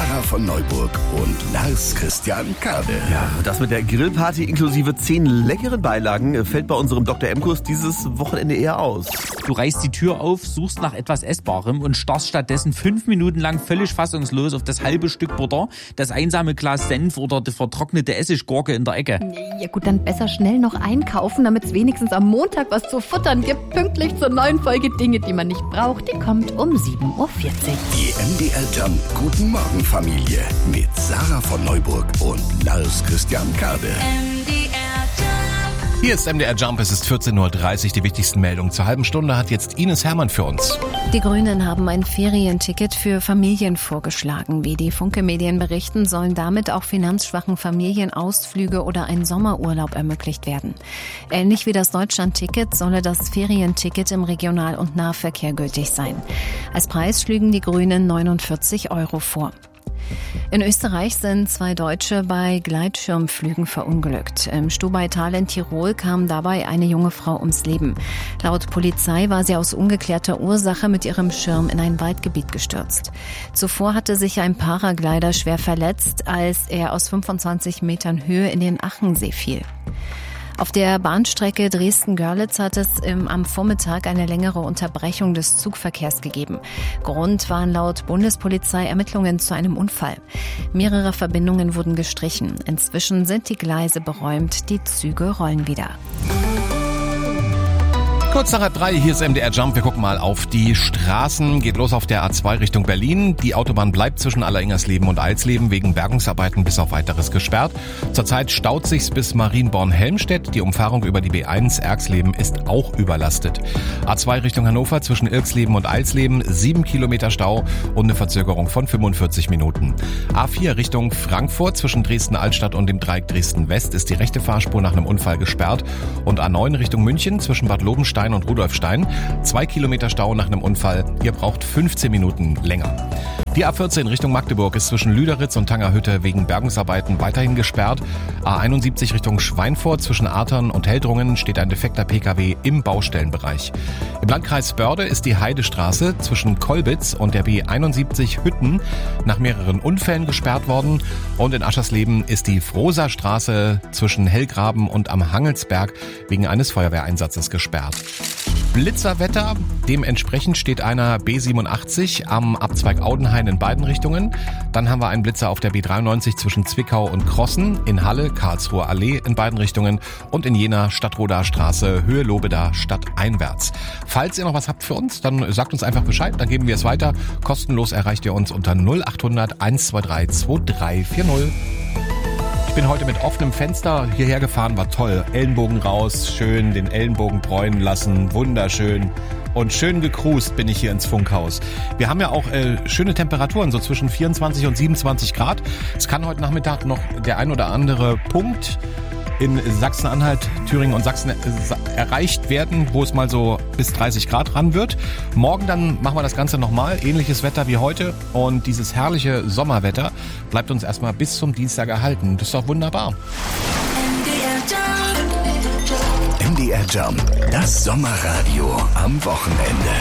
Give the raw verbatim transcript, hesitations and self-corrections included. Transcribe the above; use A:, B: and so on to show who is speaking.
A: Sarah von Neuburg und Lars Christian Kade.
B: Ja, das mit der Grillparty inklusive zehn leckeren Beilagen fällt bei unserem Doktor M-Kurs dieses Wochenende eher aus.
C: Du reißt die Tür auf, suchst nach etwas Essbarem und starrst stattdessen fünf Minuten lang völlig fassungslos auf das halbe Stück Butter, das einsame Glas Senf oder die vertrocknete Essiggurke in der Ecke.
D: Ja gut, dann besser schnell noch einkaufen, damit es wenigstens am Montag was zu futtern gibt. Pünktlich zur neuen Folge Dinge, die man nicht braucht. Die kommt um sieben Uhr vierzig.
A: Die M D R Jump Guten Morgen Familie mit Sarah von Neuburg und Lars Christian Kade.
E: Hier ist M D R Jump, es ist vierzehn Uhr dreißig, die wichtigsten Meldungen. Zur halben Stunde hat jetzt Ines Hermann für uns.
F: Die Grünen haben ein Ferienticket für Familien vorgeschlagen. Wie die Funke-Medien berichten, sollen damit auch finanzschwachen Familien Ausflüge oder ein Sommerurlaub ermöglicht werden. Ähnlich wie das Deutschland-Ticket solle das Ferienticket im Regional- und Nahverkehr gültig sein. Als Preis schlügen die Grünen neunundvierzig Euro vor. In Österreich sind zwei Deutsche bei Gleitschirmflügen verunglückt. Im Stubaital in Tirol kam dabei eine junge Frau ums Leben. Laut Polizei war sie aus ungeklärter Ursache mit ihrem Schirm in ein Waldgebiet gestürzt. Zuvor hatte sich ein Paraglider schwer verletzt, als er aus fünfundzwanzig Metern Höhe in den Achensee fiel. Auf der Bahnstrecke Dresden-Görlitz hat es im, am Vormittag eine längere Unterbrechung des Zugverkehrs gegeben. Grund waren laut Bundespolizei Ermittlungen zu einem Unfall. Mehrere Verbindungen wurden gestrichen. Inzwischen sind die Gleise beräumt, die Züge rollen wieder.
E: Kurz nach halb drei, hier ist M D R Jump. Wir gucken mal auf die Straßen. Geht los auf der A zwei Richtung Berlin. Die Autobahn bleibt zwischen Alleringersleben und Eilsleben wegen Bergungsarbeiten bis auf weiteres gesperrt. Zurzeit staut sich's bis Marienborn-Helmstedt. Die Umfahrung über die B eins Erxleben ist auch überlastet. A zwei Richtung Hannover zwischen Irxleben und Eilsleben. Sieben Kilometer Stau und eine Verzögerung von fünfundvierzig Minuten. A vier Richtung Frankfurt zwischen Dresden-Altstadt und dem Dreieck Dresden-West ist die rechte Fahrspur nach einem Unfall gesperrt. Und A neun Richtung München zwischen Bad Lobenstein und Rudolfstein. Zwei Kilometer Stau nach einem Unfall. Ihr braucht fünfzehn Minuten länger. Die A vierzehn Richtung Magdeburg ist zwischen Lüderitz und Tangerhütte wegen Bergungsarbeiten weiterhin gesperrt. A einundsiebzig Richtung Schweinfurt zwischen Artern und Heldrungen steht ein defekter P K W im Baustellenbereich. Im Landkreis Börde ist die Heidestraße zwischen Kolbitz und der B einundsiebzig Hütten nach mehreren Unfällen gesperrt worden. Und in Aschersleben ist die Frohser-Straße zwischen Hellgraben und am Hangelsberg wegen eines Feuerwehreinsatzes gesperrt. Blitzerwetter, dementsprechend steht einer B siebenundachtzig am Abzweig Audenhain in beiden Richtungen. Dann haben wir einen Blitzer auf der B dreiundneunzig zwischen Zwickau und Krossen, in Halle, Karlsruher Allee in beiden Richtungen und in Jena Stadtroder Straße, Höhe Lobeda stadteinwärts. Falls ihr noch was habt für uns, dann sagt uns einfach Bescheid, dann geben wir es weiter. Kostenlos erreicht ihr uns unter null acht hundert eins zwei drei zwei drei vier null. Ich bin heute mit offenem Fenster hierher gefahren, war toll. Ellenbogen raus, schön den Ellenbogen bräunen lassen, wunderschön. Und schön gekrust bin ich hier ins Funkhaus. Wir haben ja auch äh, schöne Temperaturen, so zwischen vierundzwanzig und siebenundzwanzig Grad. Es kann heute Nachmittag noch der ein oder andere Punkt in Sachsen-Anhalt, Thüringen und Sachsen erreicht werden, wo es mal so bis dreißig Grad ran wird. Morgen dann machen wir das Ganze nochmal, ähnliches Wetter wie heute und dieses herrliche Sommerwetter bleibt uns erstmal bis zum Dienstag erhalten. Das ist doch wunderbar.
A: M D R Jump, das Sommerradio am Wochenende.